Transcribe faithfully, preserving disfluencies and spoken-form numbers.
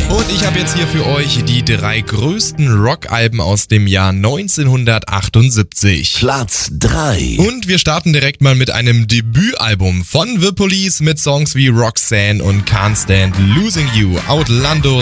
Und ich habe jetzt hier für euch die drei größten Rockalben aus dem Jahr neunzehnhundertachtundsiebzig. Platz drei. Und wir starten direkt mal mit einem Debütalbum von The Police mit Songs wie Roxanne und Can't Stand Losing You. Outlandos